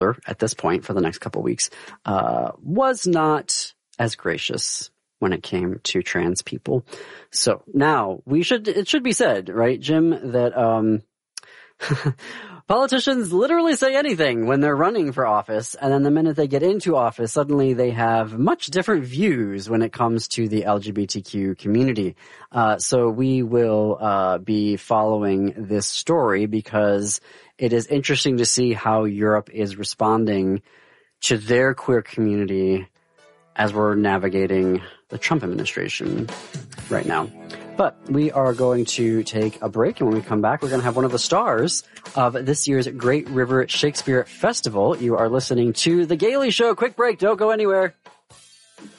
at this point for the next couple of weeks, was not as gracious when it came to trans people. So now it should be said, right, Jim, that, politicians literally say anything when they're running for office, and then the minute they get into office, suddenly they have much different views when it comes to the LGBTQ community. So we will be following this story because it is interesting to see how Europe is responding to their queer community as we're navigating the Trump administration right now. But we are going to take a break, and when we come back, we're going to have one of the stars of this year's Great River Shakespeare Festival. You are listening to The Gaily Show. Quick break. Don't go anywhere.